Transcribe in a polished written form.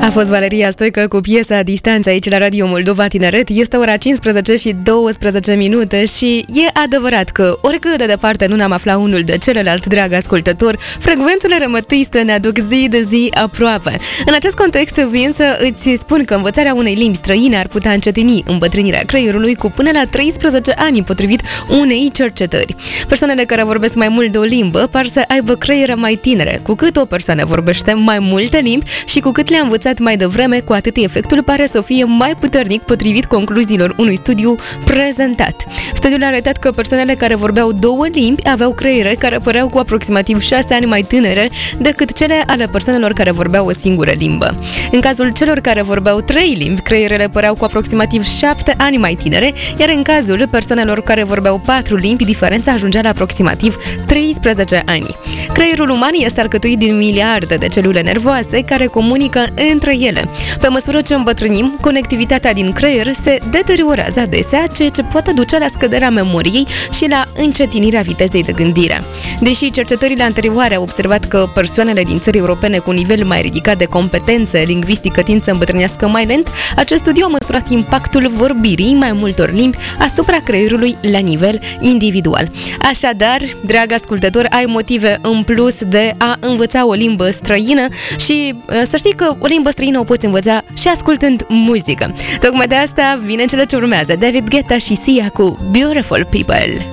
A fost Valeria Stoică cu piesa Distanță aici la Radio Moldova Tineret. Este ora 15 și 12 minute și e adevărat că oricât de departe nu ne-am aflat unul de celălalt, drag ascultător, frecvențele rămătiste ne aduc zi de zi aproape. În acest context vin să îți spun că învățarea unei limbi străine ar putea încetini îmbătrânirea creierului cu până la 13 ani, potrivit unei cercetări. Persoanele care vorbesc mai mult de o limbă par să aibă creiere mai tinere. Cu cât o persoană vorbește mai multe limbi și cu cât le-a învățat mai devreme, cu atât efectul pare să fie mai puternic, potrivit concluziilor unui studiu prezentat. Studiul a arătat că persoanele care vorbeau două limbi aveau creiere care păreau cu aproximativ 6 ani mai tinere decât cele ale persoanelor care vorbeau o singură limbă. În cazul celor care vorbeau 3 limbi, creierele păreau cu aproximativ 7 ani mai tinere, iar în cazul persoanelor care vorbeau 4 limbi, diferența ajungea la aproximativ 13 ani. Creierul uman este alcătuit din miliarde de celule nervoase care comunică între ele. Pe măsură ce îmbătrânim, conectivitatea din creier se deteriorează adesea, ceea ce poate duce la scăderea memoriei și la încetinirea vitezei de gândire. Deși cercetările anterioare au observat că persoanele din țări europene cu un nivel mai ridicat de competențe lingvistică tind să îmbătrânească mai lent, acest studiu a măsurat impactul vorbirii mai multor limbi asupra creierului la nivel individual. Așadar, drag ascultător, ai motive în plus de a învăța o limbă străină și să știi că o limbă străină o poți învăța și ascultând muzică. Tocmai de asta vine cele ce urmează: David Guetta și Sia cu Beautiful People.